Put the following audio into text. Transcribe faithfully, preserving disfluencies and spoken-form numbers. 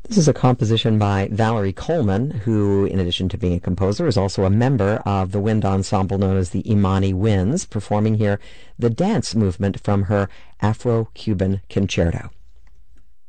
This is a composition by Valerie Coleman, who, in addition to being a composer, is also a member of the wind ensemble known as the Imani Winds, performing here the dance movement from her Afro-Cuban Concerto.